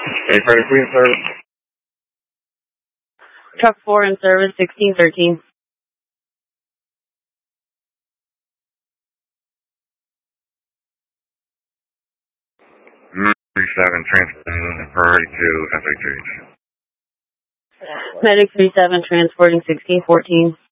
Hey, Freddy, Queen service. Truck 4 in service, 1613. Medic 37 transporting priority to SHH. Medic 37 transporting 1614.